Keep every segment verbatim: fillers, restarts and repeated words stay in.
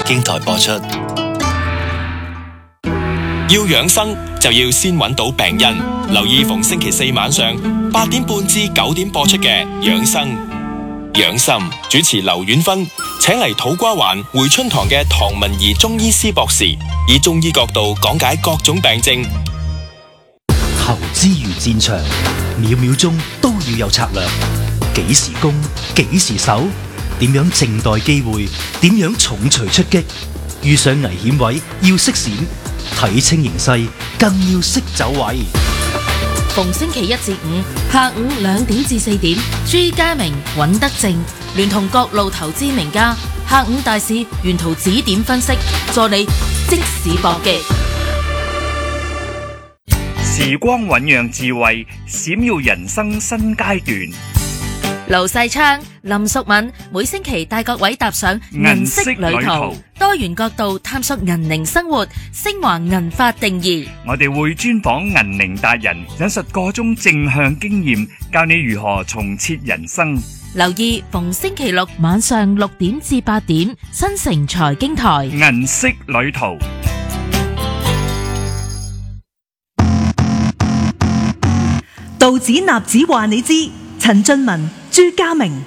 經台播出。要養生就要先揾到病因，留意逢星期四晚上八點半至九點播出嘅養生養心，主持劉婉芬請嚟土瓜灣回春堂嘅唐文儀中醫師博士，以中醫角度講解各種病症。 投資如戰場，秒秒鐘都要有策略，幾時攻，幾時守，點樣靜待機會，點樣重錘出擊，遇上危險位要識閃，睇清形勢更要識走位。 逢星期一至五下午兩點至四點，朱家明、尹德正聯同各路投資名家，下午大市沿途指點分析，助你即時搏擊。 時光醞釀智慧，閃耀人生新階段。 盧世昌、林淑敏每星期帶各位踏上銀色旅途，多元角度探索銀齡生活，升華銀髮定義。 我哋會專訪銀齡達人，引述各種正向經驗，教你如何重設人生。 留意逢星期六晚上六點至八點，新城財經台銀色旅途。 道指納指話你知，陳俊文、朱家明。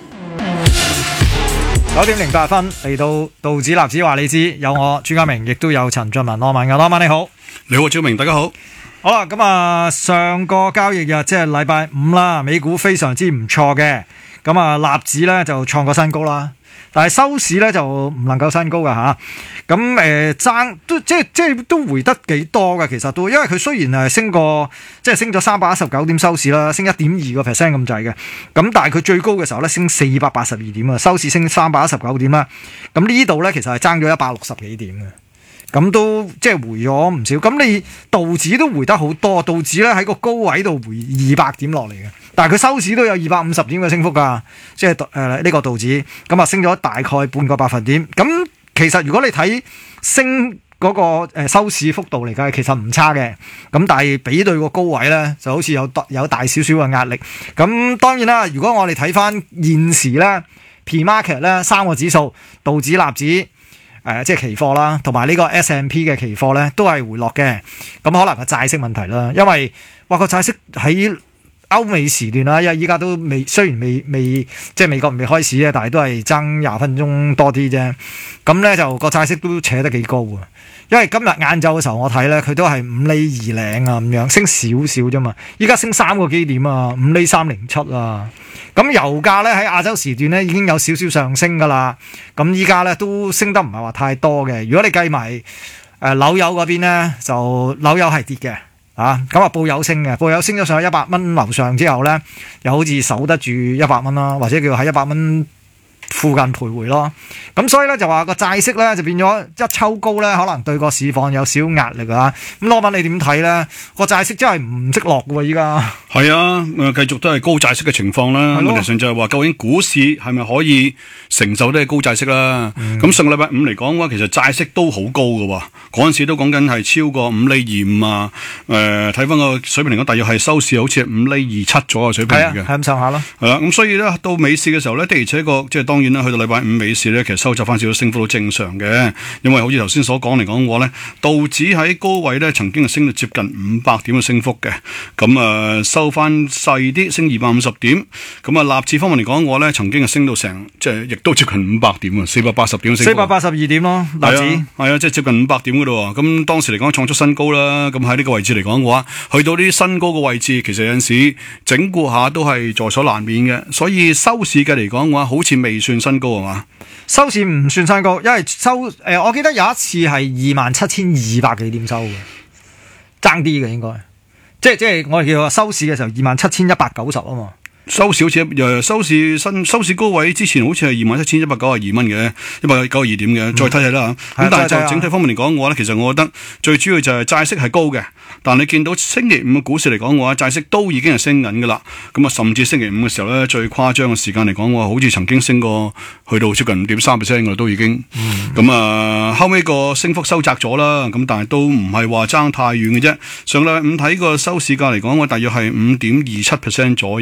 九點零八分嚟到道指納指話你知，有我朱家明，亦都有陳俊文。羅文嘅羅文你好， 你好，朱明，大家好。 好啦，咁啊，上個交易日即係禮拜五啦，美股非常之唔錯嘅，咁啊，納指咧就創個新高啦。但係收市咧就唔能夠新高㗎吓，咁誒爭都即係即係都回得幾多㗎，其實都因為佢雖然係升過即係升咗三百一十九點收市啦，升一點二個 percent 咁滯嘅，咁但係佢最高嘅時候咧升四百八十二點啊，收市升三百一十九點啦，咁呢度咧其實係爭咗一百六十幾點嘅。咁都即係回咗唔少，咁你道指都回得好多，道指咧喺個高位度回二百點落嚟嘅，但係佢收市都有二百五十點嘅升幅㗎，即係誒呢個道指，咁啊升咗大概半個百分點。咁其實如果你睇升嗰個誒收市幅度嚟計，其實唔差嘅，咁但係比對個高位咧，就好似有有大少少嘅壓力。咁當然啦，如果我哋睇翻現時咧 P market 咧三個指數，道指、納指。誒、呃，即係期貨啦，同埋呢個 S and P 嘅期貨咧，都係回落嘅。咁可能係債息問題啦，因為哇個債息喺歐美時段啦，因為依家都未，雖然未未即係美國未開始咧，但係都係爭廿分鐘多啲啫。咁咧就個債息都扯得幾高啊！因為今日晏晝嘅時候我睇咧，佢都係五厘二零啊咁樣，升少少啫嘛。依家升三個基點啊，五厘三零七啊。咁油價咧喺亞洲時段咧已經有少少上升噶啦。咁依家咧都升得唔係話太多嘅。如果你計埋誒紐油嗰邊咧，就紐油係跌嘅啊。咁啊布油升嘅，布油升咗上去一百蚊樓上之後咧，又好似守得住一百蚊啦，或者叫喺一百蚊附近徘徊咯，咁所以咧就話個債息咧就變咗一抽高咧，可能對個市況有少少壓力啊。咁羅文你點睇咧？個債息真係唔識落嘅喎，依家係啊，誒繼續都係高債息嘅情況啦。問題上就係話，究竟股市係咪可以承受得高債息啦？咁、嗯、上個禮拜五嚟講嘅話，其實債息都好高嘅喎，嗰陣時都講緊係超過五厘二五啊。誒睇翻個水平嚟講，大約係收市好似係五厘二七左右水平嚟嘅， 係咁上下咯。 係啦，咁所以咧到尾市嘅時候咧，的而且確即係當然啦，去到禮拜五尾市咧，其實收集翻少少升幅都正常嘅，因為好似頭先所講嚟講嘅話咧，道指喺高位咧曾經係升到接近五百點嘅升幅嘅，咁啊收翻細啲，升二百五十點，咁啊納指方面嚟講嘅話咧，曾經係升到成即係亦都接近五百點啊，四百八十點升， 四百八十二點咯，納指係啊，即係接近五百點嘅咯喎，咁當時嚟講創出新高啦，咁喺呢個位置嚟講嘅話，去到呢啲新高嘅位置，其實有陣時整固下都係在所難免嘅，所以收市嘅嚟講嘅話，好似未算新高係嘛？ 收市唔算新高，因為收誒、呃，我記得有一次係二萬七千二百幾點收嘅，爭啲嘅應該，即係即係我哋叫收市嘅時候二萬七千一百九十啊嘛。 收市好似誒收市新收市高位之前好似係二萬七千一百九十二蚊嘅，一百九十二點嘅，嗯、再睇睇啦嚇。咁但係就整體方面嚟講嘅話咧，其實我覺得最主要就係債息係高嘅，但你見到星期五嘅股市嚟講嘅話，債息都已經係升緊㗎啦。咁啊，甚至星期五嘅時候咧，最誇張嘅時間嚟講嘅話，好似曾經升過去到接近五點三 percent 㗎啦，都已經。咁、嗯、啊，後尾個升幅收窄咗啦，咁但係都唔係話爭太遠嘅啫。上禮拜五睇個收市價嚟講，我大約係五點二七 percent 左右嘅。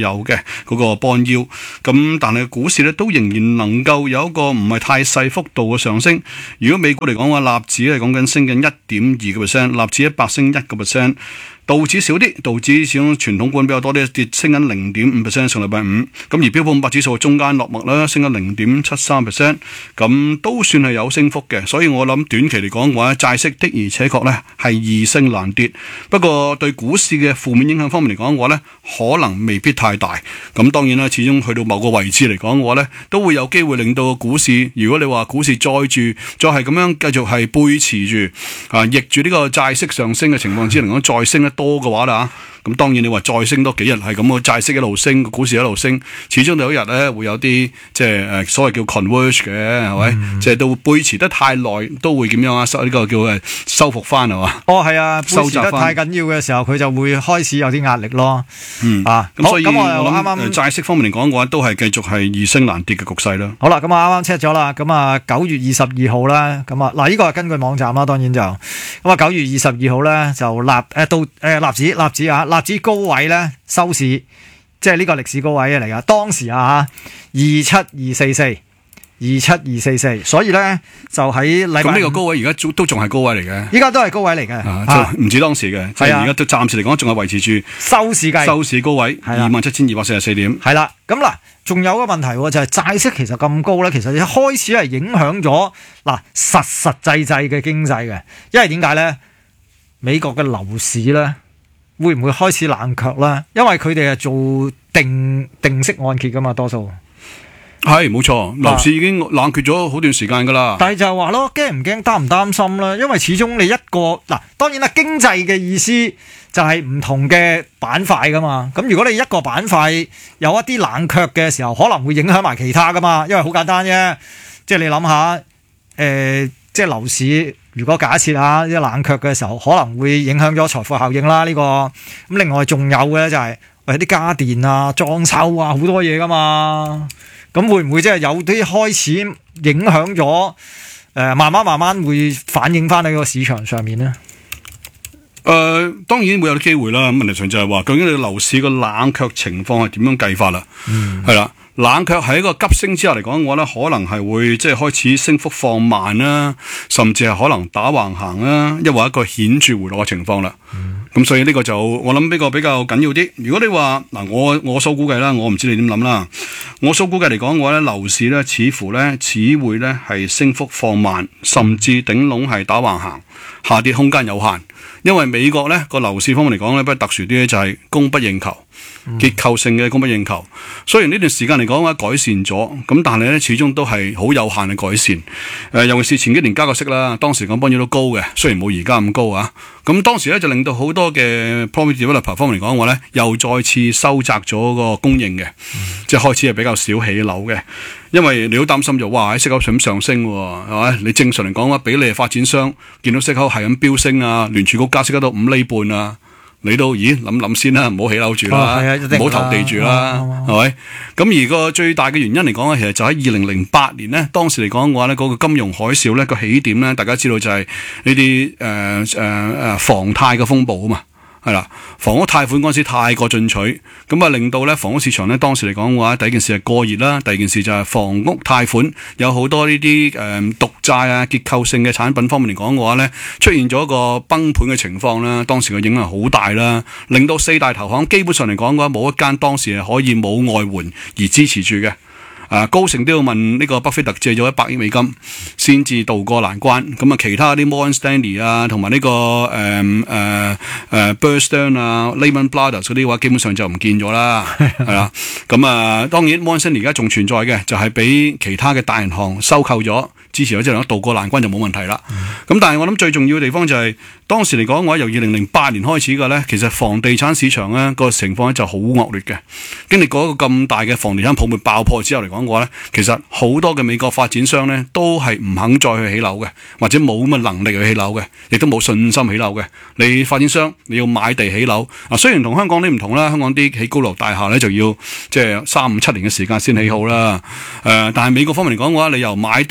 嗰個 bond yield。咁但係股市咧都仍然能夠有一個唔係太細幅度嘅上升。如果美股嚟講嘅話，納指係講緊升緊一點二個 percent， 納指一百升一個 percent。道指少啲，道指始終傳統股比較多啲，跌升緊零點五 percent 上禮拜五。咁而標普五百指數中間落墨啦，升緊零點七三 percent， 咁都算係有升幅嘅。所以我諗短期嚟講嘅話，債息的而且確咧係易升難跌。不過對股市嘅負面影響方面嚟講嘅話咧，可能未必太大。咁當然啦，始終去到某個位置嚟講嘅話咧，都會有機會令到股市，如果你話股市再住再係咁樣繼續係背馳住啊，逆住呢個債息上升嘅情況之下嚟講，再升得多嘅話啦，咁當然你話再升多幾日係咁個債息一路升，股市一路升，始終有一日咧會有啲即係誒所謂叫 converge 嘅係咪？嗯、即係到背馳得太耐都會點樣啊？收呢個叫誒收復翻係嘛？ 哦係啊，背馳得太緊要嘅時候，佢就會開始有啲壓力咯。 嗯啊， 咁所以咁我我啱啱債息方面嚟講嘅話，都係繼續係易升難跌嘅局勢啦。 好啦，咁啊啱啱 check 咗啦，咁啊九月二十二號啦，咁啊嗱呢個係根據網站啦，當然就咁啊九月二十二號咧就納誒到誒納指納指啊納指高位咧收市，即係呢個歷史高位嚟噶，當時啊二七二四四。二七二四四，所以咧就喺禮拜咁呢個高位而家都仲係高位嚟嘅， 依家都係高位嚟嘅， 啊，唔止當時嘅，即係而家都暫時嚟講仲係維持住收市計收市高位二萬七千二百四十四點。 係啦，咁嗱，仲有個問題就係債息其實咁高咧，其實一開始係影響咗嗱實實際際嘅經濟嘅，因為點解咧？美國嘅樓市咧會唔會開始冷卻啦？因為佢哋係做定定息按揭噶嘛，多數。 係冇錯，樓市已經冷卻咗好段時間噶啦。 但係就係話咯，驚唔驚，擔唔擔心啦？因為始終你一個嗱，當然啦，經濟嘅意思就係唔同嘅板塊噶嘛。咁如果你一個板塊有一啲冷卻嘅時候，可能會影響埋其他噶嘛。因為好簡單啫，即係你諗下，誒、呃，即係樓市如果假設下一冷卻嘅時候，可能會影響咗財富效應啦。呢、這個咁另外仲有嘅咧就係喂啲家電啊、裝修啊好多嘢噶嘛。咁會唔會即係有啲開始影響咗？誒、呃，慢慢慢慢會反映翻喺個市場上面咧。 誒、呃，當然會有啲機會啦。問題上就係話，究竟你樓市個冷卻情況係點樣計法啦？嗯，係啦，冷卻喺一個急升之下嚟講嘅話咧，可能係會即係開始升幅放慢啦，甚至係可能打橫行啦，抑或一個顯著回落嘅情況啦。咁、嗯、所以呢個就我諗呢個比較緊要啲。如果你話嗱，我我數估計啦，我唔知你點諗啦。我數估計嚟講嘅話咧，樓市咧似乎咧只會咧係升幅放慢，甚至頂籠係打橫行，下跌空間有限。因為美國咧個樓市方面嚟講咧，比較特殊啲咧就係供不應求，結構性嘅供不應求。雖然呢段時間嚟講咧改善咗，咁但係咧始終都係好有限嘅改善。誒、呃，尤其是前幾年加個息啦，當時講幫咗都高嘅，雖然冇而家咁高啊。咁當時咧就令到好多嘅 property developer 方面嚟講嘅話咧，又再次收窄咗個供應嘅，嗯、即係開始係比較少起樓嘅。因為你好擔心就哇喺息口上上升係咪？你正常嚟講話，俾你發展商見到息口係咁飆升啊，聯儲局加息得到五厘半啊，你都咦諗諗先啦，唔好起樓住啦，唔好、哦、投地住啦，係咪？咁而個最大嘅原因嚟講咧，其實就喺二零零八年呢，當時嚟講嘅話咧，嗰、那個金融海嘯咧個起點咧，大家知道就係呢啲誒誒誒房貸嘅風暴啊嘛。係啦，房屋貸款嗰陣時太過進取，咁啊令到咧房屋市場咧當時嚟講嘅話，第一件事係過熱啦，第二件事就係房屋貸款有好多呢啲誒毒債啊、結構性嘅產品方面嚟講嘅話咧，出現咗一個崩盤嘅情況啦，當時嘅影響好大啦，令到四大投行基本上嚟講嘅話，冇一間當時係可以冇外援而支持住嘅。啊，高盛都要問呢個巴菲特借咗一百億美金先至渡過難關。咁啊，其他啲 Morgan Stanley 啊，同埋呢個誒誒誒 Bear Stearns 啊、Lehman Brothers 嗰啲話，基本上就唔見咗啦，係啦。咁啊，當然 Morgan Stanley 而家仲存在嘅，就係、是、俾其他嘅大銀行收購咗，支持咗之後渡過難關就冇問題啦。咁、嗯、但係我諗最重要嘅地方就係、是、當時嚟講嘅話，由二零零八年開始嘅咧，其實房地產市場咧個情況咧就好惡劣嘅，經歷過一個咁大嘅房地產泡沫爆破之後嚟講。嘅話咧，其實好多嘅美國發展商咧，都係唔肯再去起樓嘅，或者冇咁嘅能力去起樓嘅，亦都冇信心起樓嘅。你發展商你要買地起樓，啊雖然同香港啲唔同啦，香港啲起高樓大廈咧就要即係三五七年嘅時間先起好啦。誒、呃，但係美國方面嚟講嘅話，你由買地批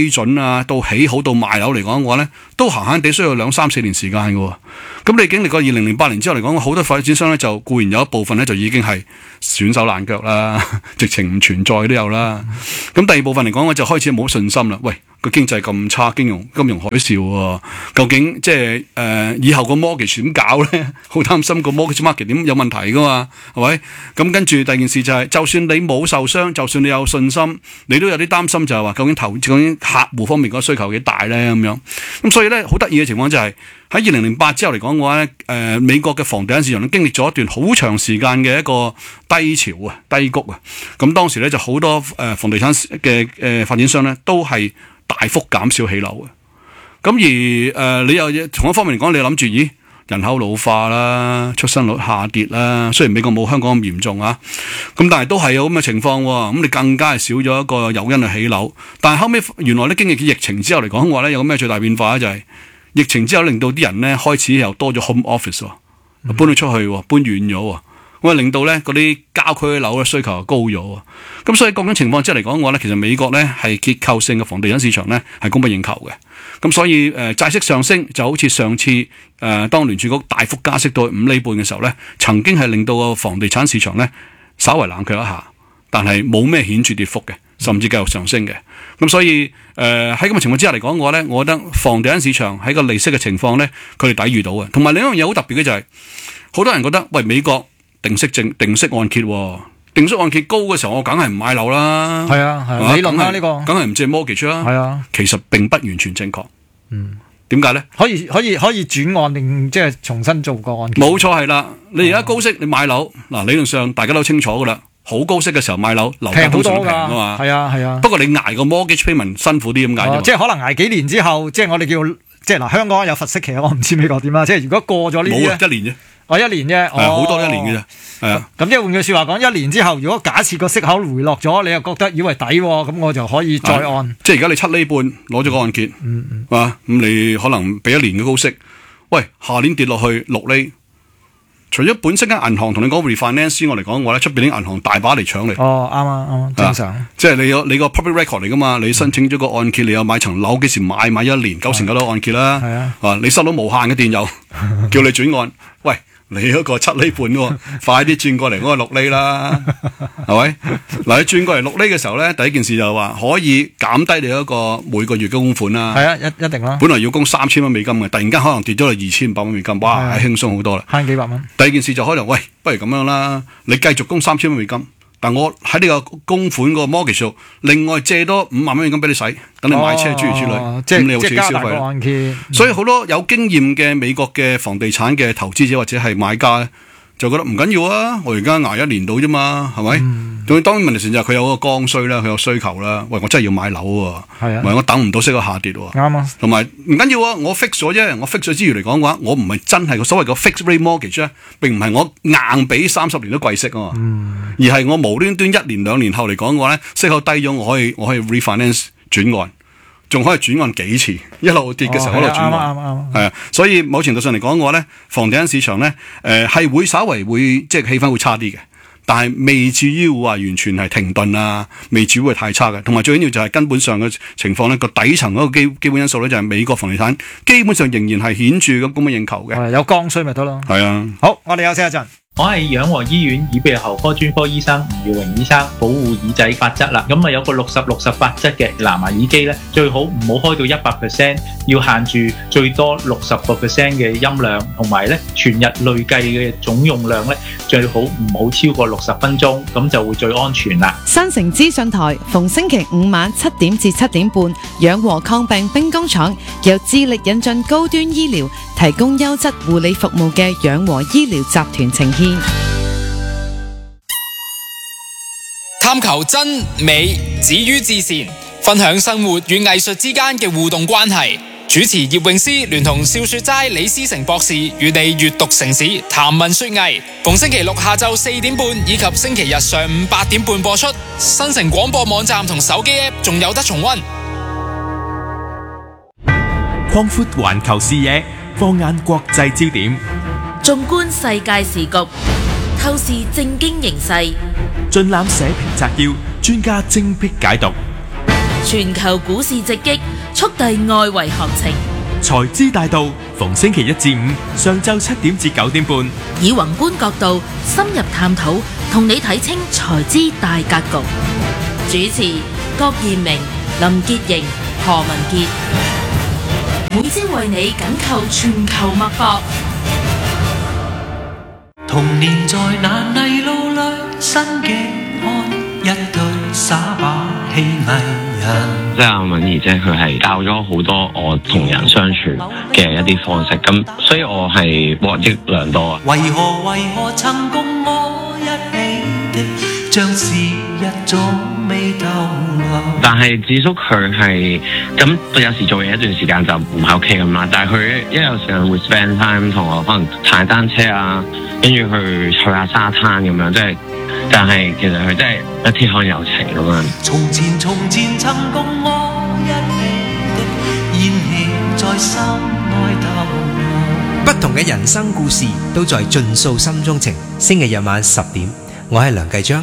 批准啊，到起好到賣樓嚟講嘅話咧，都閒閒地需要兩三四年時間嘅。咁你經歷過二零零八年之後嚟講，好多發展商咧就固然有一部分咧就已經係損手爛腳啦，直情唔存在都有啦。咁第二部分嚟講，我就開始冇信心啦。喂，個經濟咁差，金融金融海嘯喎，究竟即係誒以後個 mortgage 點搞咧？好擔心個 mortgage market 點有問題噶嘛，係咪？咁跟住第二件事就係、是，就算你冇受傷，就算你有信心，你都有啲擔心就係話，究竟投究竟客戶方面嗰個需求幾大咧咁樣？咁所以咧，好得意嘅情況就係、是。喺二零零八之後嚟講嘅話咧，誒、呃、美國嘅房地產市場咧經歷咗一段好長時間嘅一個低潮啊、低谷啊。咁當時咧就好多誒、呃、房地產嘅誒、呃、發展商咧都係大幅減少起樓嘅。咁而誒、呃、你又從一方面嚟講，你諗住咦人口老化啦、出生率下跌啦，雖然美國冇香港咁嚴重啊，咁但係都係有咁嘅情況喎。咁你更加係少咗一個誘因去起樓。但係後尾原來咧經歷咗疫情之後嚟講嘅話咧，有咩最大變化咧？就係、是疫情之後令到啲人咧開始又多咗 home office 喎，搬咗出去，搬遠咗喎，咁啊令到咧嗰啲郊區嘅樓嘅需求又高咗喎。咁所以各種情況之下嚟講嘅話咧，其實美國咧係結構性嘅房地產市場咧係供不應求嘅。咁所以誒、呃、債息上升就好似上次誒、呃、當聯儲局大幅加息到五厘半嘅時候咧，曾經係令到個房地產市場咧稍為冷卻一下，但係冇咩顯著跌幅嘅，甚至繼續上升嘅。咁所以誒喺咁嘅情況之下嚟講嘅話咧，我覺得房地產市場喺個利息嘅情況咧，佢哋抵御到嘅。同埋另一樣嘢好特別嘅就係、是，好多人覺得喂美國定息正定息按揭、哦，定息按揭高嘅時候，我梗係唔買樓啦。係啊係啊，理論啦呢個，梗係唔借 mortgage 啦。係啊，其實並不完全正確。嗯，點解咧？可以可以可以轉按定即係重新做個按揭？冇錯係啦，你而家高息你買樓嗱，理論上大家都清楚噶啦。好高息嘅時候買樓，樓價通常平啊嘛。係啊係啊。不過你捱個 mortgage payment 辛苦啲咁解啫。即係可能捱幾年之後，即係我哋叫即係嗱，香港有罰息期，我唔知美國點啦。即係如果過咗呢啲，冇啊，一年啫。哦，一年啫。係好多一年嘅啫。係啊。咁即係換句説話講，一年之後，如果假設個息口回落咗，你又覺得以為抵喎，咁我就可以再按。即係而家你七厘半攞咗個按揭，嗯嗯，啊，咁你可能俾一年嘅高息，喂，下年跌落去六厘。除咗本身間銀行同你講 refinance 我嚟講嘅話咧，出邊啲銀行大把嚟搶你。哦，啱啊，啱啊，正常。即係你有你個 public record 嚟噶嘛？你申請咗個按揭，你有買層樓，幾時買？買一年九成九都按揭啦。係啊。啊，你收到無限嘅電郵，叫你轉按。喂，你嗰個七厘半喎，快啲轉過嚟嗰個六厘啦，係咪？嗱，你轉過嚟六厘嘅時候咧，第一件事就係話可以減低你嗰個每個月嘅供款啦。係啊，一一定啦。本來要供三千蚊美金嘅，突然間可能跌咗去二千五百蚊美金，哇，輕鬆好多啦，慳幾百蚊。第二件事就可能，喂，不如咁樣啦，你繼續供三千蚊美金，但我喺呢個供款個 mortgage 度，另外借多五萬蚊美金俾你使，等你買車諸如此類，咁你有自己消費啦。所以好多有經驗嘅美國嘅房地產嘅投資者或者係買家咧，就覺得唔緊要啊！我而家捱一年到啫嘛，係咪？咁、嗯、當然問題上就係佢有個剛需啦，佢有需求啦。喂，我真係要買樓喎，係啊，我等唔到息個下跌喎。啱啊，同埋唔緊要啊！我 fix 咗啫，我 fix 咗之餘嚟講嘅話，我唔係真係個所謂個 fixed rate mortgage 咧，並唔係我硬俾三十年都貴息啊嘛，嗯、而係我無端端一年兩年後嚟講嘅話咧，息口低咗，我可以我可以 refinance 轉按。仲可以轉按幾次，一路跌嘅時候一路轉按，係啊，所以某程度上嚟講嘅話咧，房地產市場咧，誒、呃、係會稍為會即係氣氛會差啲嘅，但係未至於會話完全係停頓啊，未至於會太差嘅。同埋最緊要就係根本上嘅情況咧，個底層嗰個基基本因素咧，就係美國房地產基本上仍然係顯著咁供不應求嘅，有剛需咪得咯。係啊，好，我哋休息一陣。 我係養和醫院耳鼻喉科專科醫生吳耀榮醫生，保護耳仔法則啦。咁啊有個六十六十法則嘅藍牙耳機咧，最好唔好開到一百 percent， 要限住最多六十個 percent 嘅音量，同埋咧全日累計嘅總用量咧最好唔好超過六十分鐘，咁就會最安全啦。 新城資訊台逢星期五晚七點至七點半，養和抗病兵工廠由致力引進高端醫療，提供優質護理服務嘅養和醫療集團呈獻。 探求真美止於至善，分享生活與藝術之間嘅互動關係。主持葉詠詩聯同笑說齋李思成博士與你閱讀城市談文說藝，逢星期六下晝四點半以及星期日上午八點半播出。新城廣播網站同手機 App 仲有得重溫。 擴闊環球視野，放眼國際焦點， 縱觀世界時局，透視政經形勢， 盡覽社評摘要，專家精闢解讀， 全球股市直擊，速遞外圍行情， 財資大道逢星期一至五上晝七點至九點半， 以宏觀角度深入探討，同你睇清財資大格局。主持郭燕明、林潔瑩、何文傑，每朝為你緊扣全球脈搏。 童年在那泥路裏，新嘅看一對耍把戲藝人。 即係阿敏儀姐，佢係教咗好多我同人相處嘅一啲方式，咁所以我係獲益良多啊！ 為何為何曾共我一起的，像是一種未逗留。 但係智叔佢係咁，有時做嘢一段時間就唔喺屋企咁啦，但係佢一有時間會 spend time 同我可能踩單車啊，跟住去去下沙灘咁樣，即係。但係其實佢真係一鐵漢柔情咁樣。 從前從前曾共我一起的，燃氣在心內逗留。 不同嘅人生故事都在盡訴心中情。星期日晚十點，我係梁繼章。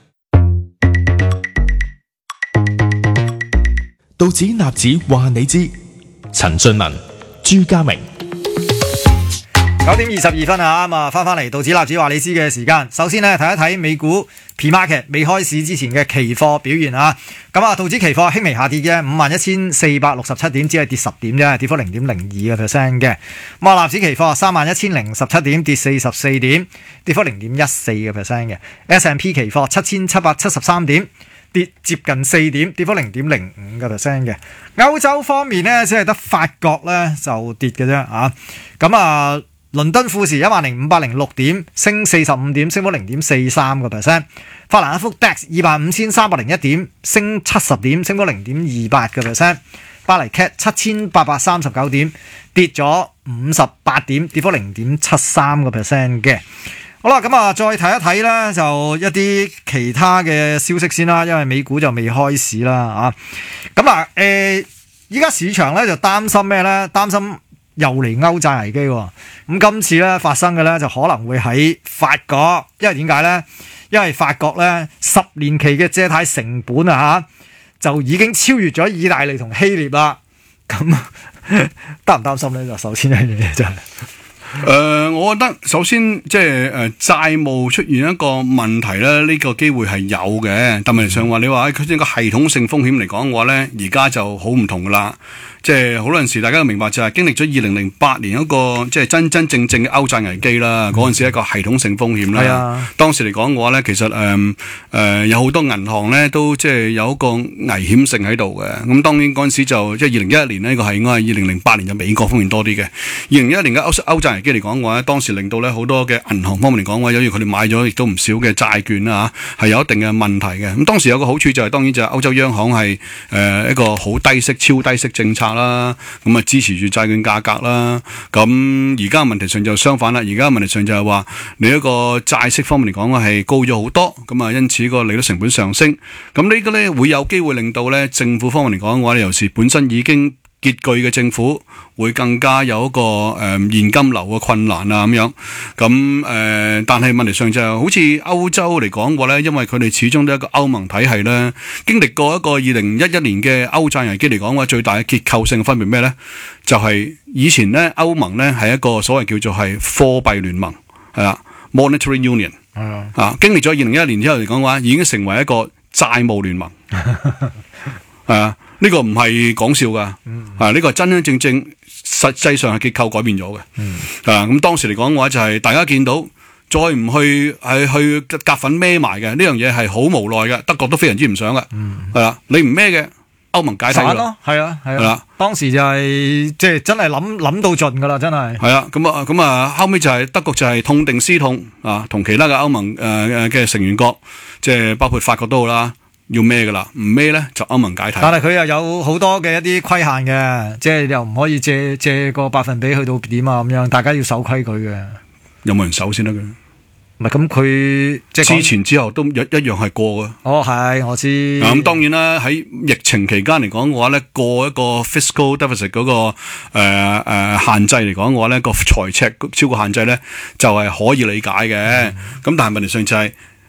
道指納指話你知，陳俊文、朱家明。 九點二十二分啊，咁啊，翻翻嚟道指納指話你知嘅時間。首先呢，睇一睇美股 P-Market 未開市之前嘅期貨表現啊。咁啊，道指期貨輕微下跌嘅五萬一千四百六十七點，只係跌十點啫，跌幅零點零二個 percent 嘅。咁啊，納指期貨三萬一千零十七點，跌四十四點，跌幅零點一四個 percent 嘅。S and P 期貨七千七百七十三點，跌接近四點，跌幅零點零五個 percent 嘅。歐洲方面呢，只係得法國呢就跌嘅啫啊。咁啊。倫敦富時一萬零五百零六點，升四十五點，升幅零點四三個 percent。法蘭克福 D A X 二萬五千三百零一點，升七十點，升幅零點二八個 percent。巴黎 C A T 七千八百三十九點，跌咗五十八點，跌幅零點七三個 percent 嘅。好啦，咁啊，再睇一睇啦，就一啲其他嘅消息先啦，因為美股就未開市啦啊。咁啊，誒，依家市場咧就擔心咩咧？擔心又嚟歐債危機喎，咁今次咧發生嘅咧就可能會喺法國，因為點解咧？因為法國咧十年期嘅借貸成本啊嚇，就已經超越咗意大利同希臘啦。咁擔唔擔心咧？就首先一樣嘢就係。 誒、呃，我覺得首先即係誒債務出現一個問題咧，呢、這個機會係有嘅。但係上話你話佢一個系統性風險嚟講嘅話咧，而家就好唔同噶啦。即係好多陣時，大家都明白就係經歷咗二零零八年嗰個即係真真正正嘅歐債危機啦。嗰陣、嗯、時係一個系統性風險啦。係啊，當時嚟講嘅話咧，其實誒誒、呃呃、有好多銀行咧都即係有一個危險性喺度嘅。咁當然嗰陣時就即係二零一一年呢、呢個係應該係二零零八年就美國方面多啲嘅。二零一一年嘅歐歐債危機嚟講嘅話咧，當時令到咧好多嘅銀行方面嚟講嘅話，由於佢哋買咗亦都唔少嘅債券啦嚇，係有一定嘅問題嘅。咁當時有個好處就係、是、當然就係歐洲央行係誒、呃、一個好低息、超低息政策啦，咁啊支持住債券價格啦。咁而家問題上就相反啦，而家問題上就係話你一個債息方面嚟講係高咗好多，咁啊因此個利率成本上升，咁呢個咧會有機會令到咧政府方面嚟講嘅話，尤其是本身已經拮據嘅政府會更加有一個誒、呃、現金流嘅困難啊咁樣，咁誒、呃，但係問題上就係、好似歐洲嚟講嘅話咧，因為佢哋始終都係一個歐盟體系咧，經歷過一個二零一一年嘅歐債危機嚟講嘅話，最大嘅結構性嘅分別咩咧？就係、是、以前咧歐盟咧係一個所謂叫做係貨幣聯盟，係啦 ，Monetary Union，啊，啊，經歷咗二零一一年之後嚟講嘅話，已經成為一個債務聯盟，係啊。呢個唔係講笑噶，嗯、啊呢、這個真真正正實際上係結構改變咗嘅，嗯、啊咁當時嚟講嘅話就係、是、大家見到再唔去係去夾份孭埋嘅呢樣嘢係好無奈嘅，德國都非常之唔想嘅，係啦、嗯，你唔孭嘅歐盟解體咯， 係啊係啊，當時就係即係真係諗諗到盡噶啦，真係係啊，咁啊咁啊後尾就係德國就係痛定思痛啊，同其他嘅歐盟誒誒嘅成員國，即係包括法國都好啦。要咩噶啦？唔咩咧就歐盟解體。 但係佢又有好多嘅一啲規限嘅，即係又唔可以借借個百分比去到點啊咁樣，大家要守規矩嘅。 有冇人守先得嘅？ 唔係咁佢即係之前之後都一一樣係過嘅。 哦，係我知。 咁、嗯、當然啦，喺疫情期間嚟講嘅話咧，過一個 fiscal deficit 嗰、那個誒誒、呃呃、限制嚟講嘅話咧，個財赤超過限制咧就係、是、可以理解嘅。咁、嗯、但係問題上就係、是。誒、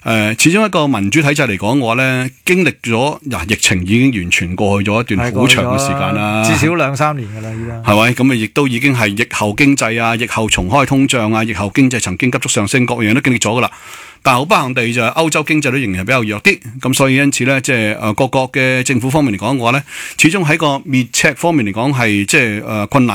誒，始終一個民主體制嚟講嘅話咧，經歷咗嗱疫情已經完全過去咗一段好長嘅時間啦， 至少兩三年㗎啦，依家係咪？咁啊，亦都已經係疫後經濟啊，疫後重開通脹啊，疫後經濟曾經急速上升，各樣都經歷咗㗎啦。但係好不幸地就係歐洲經濟都仍然係比較弱啲，咁所以因此咧，即係誒各國嘅政府方面嚟講嘅話咧，始終喺個滅赤方面嚟講係即係誒困難。